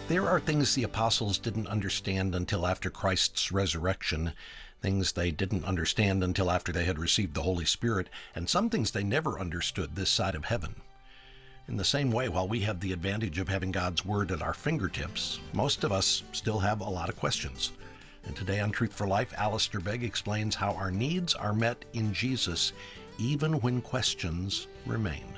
There are things the apostles didn't understand until after Christ's resurrection, things they didn't understand until after they had received the Holy Spirit, and some things they never understood this side of heaven. In the same way, while we have the advantage of having God's Word at our fingertips, most of us still have a lot of questions. And today on Truth for Life, Alistair Begg explains how our needs are met in Jesus, even when questions remain.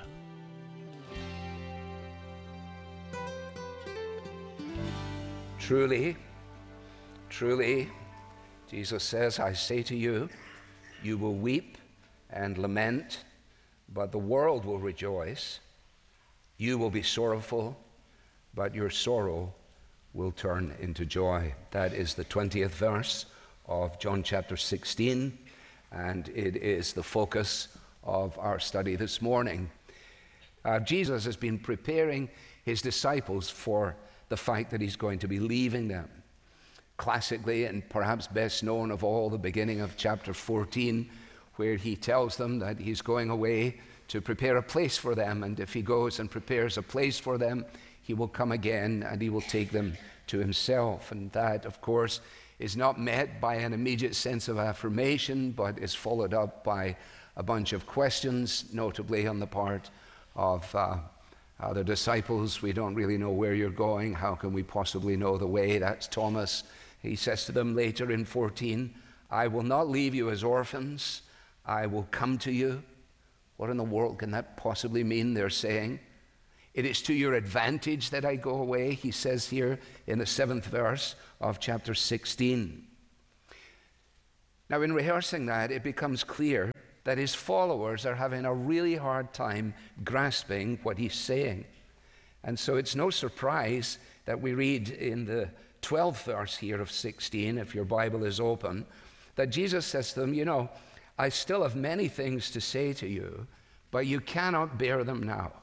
Truly, truly, Jesus says, I say to you, you will weep and lament, but the world will rejoice. You will be sorrowful, but your sorrow will turn into joy. That is the 20th verse of John chapter 16, and it is the focus of our study this morning. Jesus has been preparing his disciples for the fact that he's going to be leaving them. Classically, and perhaps best known of all, the beginning of chapter 14, where he tells them that he's going away to prepare a place for them, and if he goes and prepares a place for them, he will come again and he will take them to himself. And that, of course, is not met by an immediate sense of affirmation, but is followed up by a bunch of questions, notably on the part of the disciples. We don't really know where you're going. How can we possibly know the way? That's Thomas. He says to them later in 14, I will not leave you as orphans. I will come to you. What in the world can that possibly mean, they're saying? It is to your advantage that I go away, he says here in the 7th verse of chapter 16. Now, in rehearsing that, it becomes clear that his followers are having a really hard time grasping what he's saying. And so it's no surprise that we read in the 12th verse here of 16, if your Bible is open, that Jesus says to them, you know, I still have many things to say to you, but you cannot bear them now.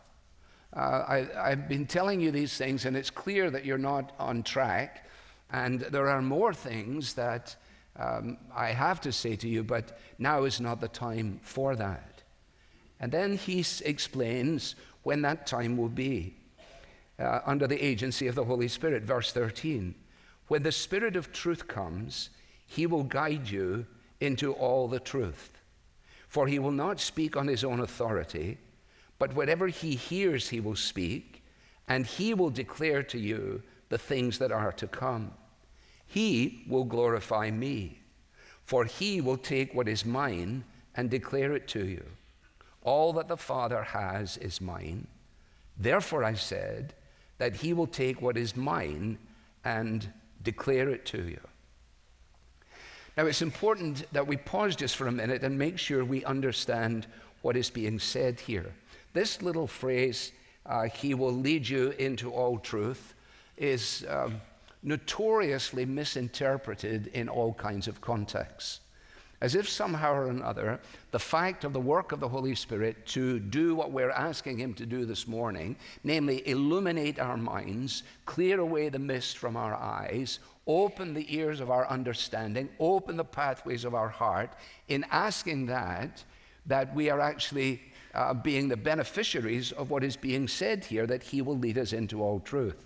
I've been telling you these things, and it's clear that you're not on track, and there are more things that I have to say to you, but now is not the time for that. And then he explains when that time will be under the agency of the Holy Spirit. Verse 13, when the Spirit of truth comes, he will guide you into all the truth. For he will not speak on his own authority, but whatever he hears he will speak, and he will declare to you the things that are to come. He will glorify me, for he will take what is mine and declare it to you. All that the Father has is mine. Therefore I said that he will take what is mine and declare it to you. Now it's important that we pause just for a minute and make sure we understand what is being said here. This little phrase, he will lead you into all truth, is notoriously misinterpreted in all kinds of contexts. As if somehow or another, the fact of the work of the Holy Spirit to do what we're asking him to do this morning, namely illuminate our minds, clear away the mist from our eyes, open the ears of our understanding, open the pathways of our heart, in asking that we are actually being the beneficiaries of what is being said here, that he will lead us into all truth.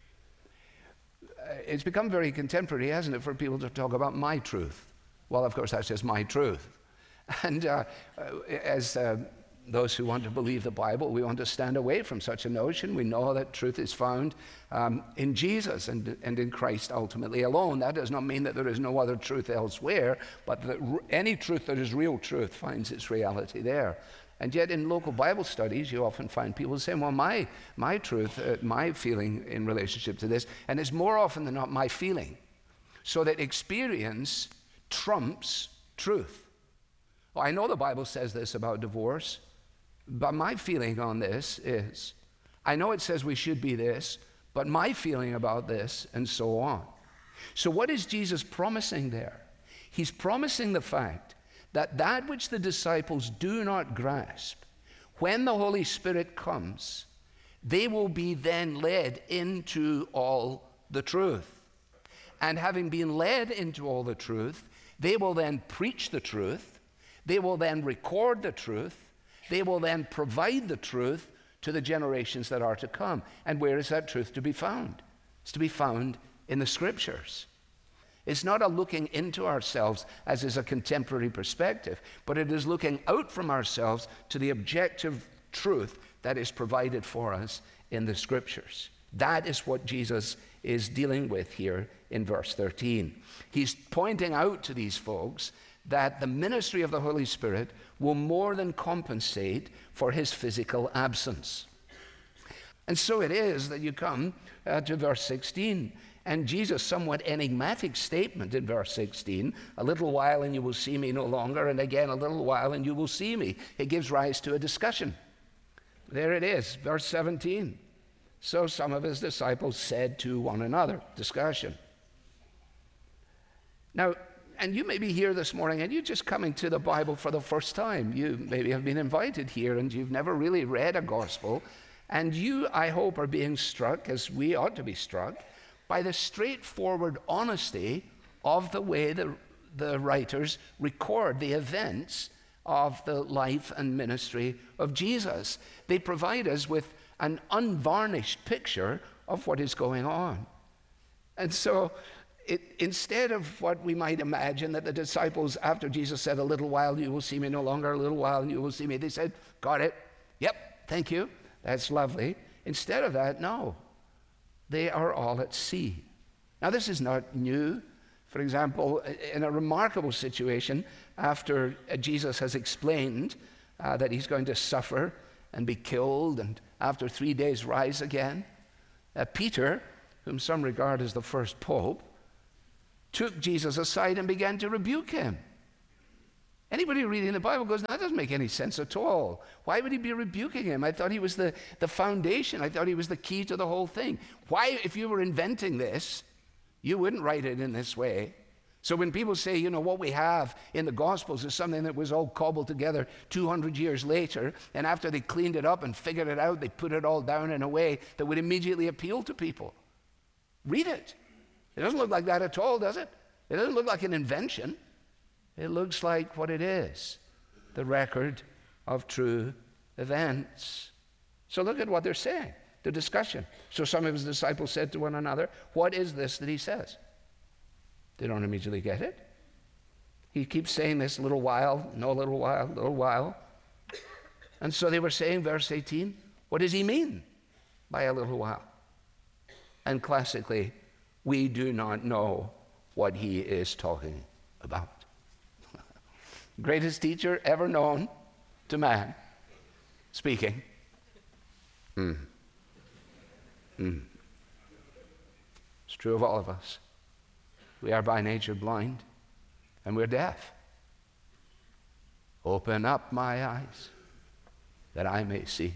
It's become very contemporary, hasn't it, for people to talk about my truth. Well, of course, that's just my truth. And as those who want to believe the Bible, we want to stand away from such a notion. We know that truth is found in Jesus and in Christ ultimately alone. That does not mean that there is no other truth elsewhere, but that any truth that is real truth finds its reality there. And yet in local Bible studies, you often find people saying, well, my truth, my feeling in relationship to this, and it's more often than not my feeling. So that experience trumps truth. Well, I know the Bible says this about divorce, but my feeling on this is, I know it says we should be this, but my feeling about this, and so on. So what is Jesus promising there? He's promising the fact that which the disciples do not grasp, when the Holy Spirit comes, they will be then led into all the truth. And having been led into all the truth, they will then preach the truth, they will then record the truth, they will then provide the truth to the generations that are to come. And where is that truth to be found? It's to be found in the Scriptures. It's not a looking into ourselves, as is a contemporary perspective, but it is looking out from ourselves to the objective truth that is provided for us in the Scriptures. That is what Jesus is dealing with here in verse 13. He's pointing out to these folks that the ministry of the Holy Spirit will more than compensate for his physical absence. And so it is that you come to verse 16, and Jesus' somewhat enigmatic statement in verse 16, a little while and you will see me no longer, and again a little while and you will see me. It gives rise to a discussion. There it is, verse 17. So some of his disciples said to one another, discussion. Now, and you may be here this morning and you're just coming to the Bible for the first time. You maybe have been invited here and you've never really read a gospel. And you, I hope, are being struck, as we ought to be struck, by the straightforward honesty of the way the writers record the events of the life and ministry of Jesus. They provide us with an unvarnished picture of what is going on. And so, instead of what we might imagine that the disciples, after Jesus said, a little while you will see me no longer, a little while and you will see me, they said, got it, yep, thank you, that's lovely. Instead of that, no, they are all at sea. Now this is not new. For example, in a remarkable situation, after Jesus has explained that he's going to suffer and be killed and after 3 days rise again, Peter, whom some regard as the first pope, took Jesus aside and began to rebuke him. Anybody reading the Bible goes, no, that doesn't make any sense at all. Why would he be rebuking him? I thought he was the foundation. I thought he was the key to the whole thing. Why, if you were inventing this, you wouldn't write it in this way? So when people say, you know, what we have in the Gospels is something that was all cobbled together 200 years later, and after they cleaned it up and figured it out, they put it all down in a way that would immediately appeal to people. Read it. It doesn't look like that at all, does it? It doesn't look like an invention. It looks like what it is, the record of true events. So look at what they're saying, the discussion. So some of his disciples said to one another, what is this that he says? They don't immediately get it. He keeps saying this, little while, no little while, little while. And so they were saying, verse 18, what does he mean by a little while? And classically, we do not know what he is talking about. Greatest teacher ever known to man, speaking. It's true of all of us. We are by nature blind, and we're deaf. Open up my eyes that I may see.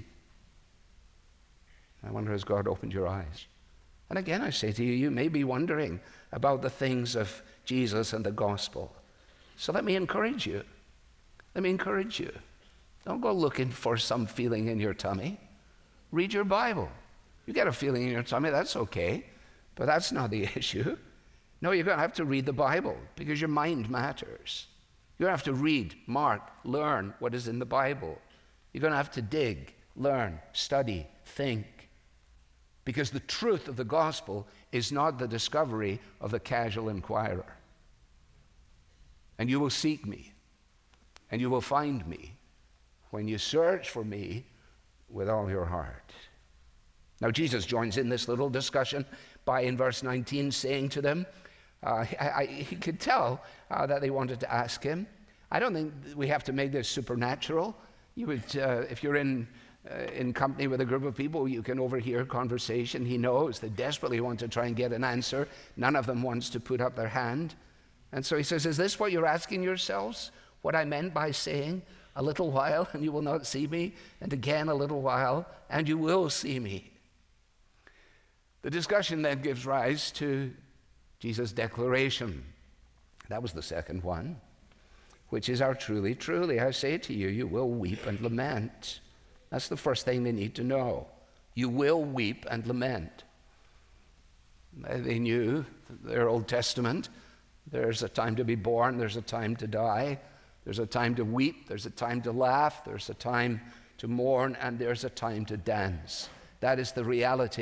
I wonder, has God opened your eyes? And again, I say to you, you may be wondering about the things of Jesus and the gospel. So let me encourage you. Let me encourage you. Don't go looking for some feeling in your tummy. Read your Bible. You get a feeling in your tummy, that's okay, but that's not the issue. No, you're going to have to read the Bible because your mind matters. You're going to have to read, mark, learn what is in the Bible. You're going to have to dig, learn, study, think. Because the truth of the gospel is not the discovery of the casual inquirer. And you will seek me, and you will find me when you search for me with all your heart. Now Jesus joins in this little discussion by, in verse 19, saying to them, he could tell that they wanted to ask him. I don't think we have to make this supernatural. You would, if you're in company with a group of people, you can overhear conversation. He knows they desperately want to try and get an answer. None of them wants to put up their hand. And so he says, is this what you're asking yourselves? What I meant by saying, a little while and you will not see me, and again a little while and you will see me. The discussion then gives rise to Jesus' declaration. That was the second one, which is our truly, truly, I say to you, you will weep and lament. That's the first thing they need to know. You will weep and lament. They knew their Old Testament. There's a time to be born, there's a time to die, there's a time to weep, there's a time to laugh, there's a time to mourn, and there's a time to dance. That is the reality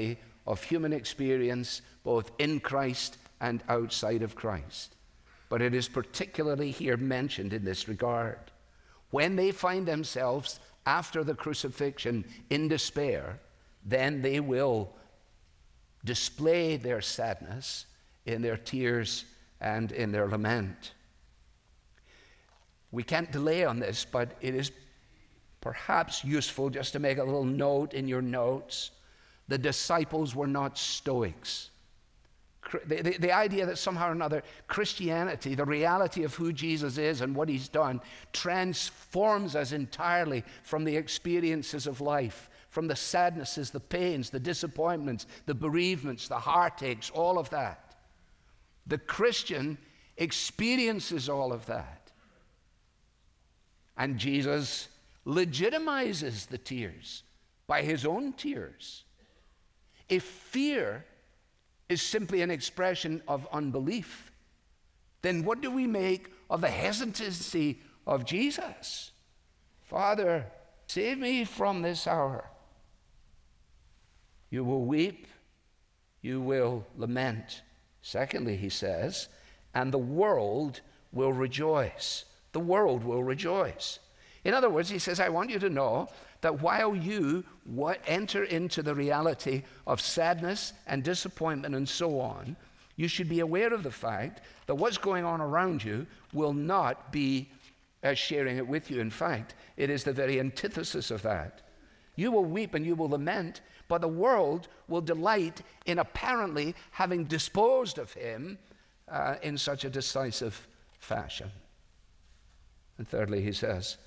of human experience, both in Christ and outside of Christ. But it is particularly here mentioned in this regard. When they find themselves after the crucifixion in despair, then they will display their sadness in their tears and in their lament. We can't delay on this, but it is perhaps useful just to make a little note in your notes. The disciples were not Stoics. The idea that somehow or another Christianity, the reality of who Jesus is and what he's done, transforms us entirely from the experiences of life, from the sadnesses, the pains, the disappointments, the bereavements, the heartaches, all of that. The Christian experiences all of that. And Jesus legitimizes the tears by his own tears. If fear is simply an expression of unbelief, then what do we make of the hesitancy of Jesus? Father, save me from this hour. You will weep, you will lament. Secondly, he says, and the world will rejoice. The world will rejoice. In other words, he says, I want you to know that while you enter into the reality of sadness and disappointment and so on, you should be aware of the fact that what's going on around you will not be sharing it with you. In fact, it is the very antithesis of that. You will weep and you will lament, but the world will delight in apparently having disposed of him in such a decisive fashion. And thirdly, he says,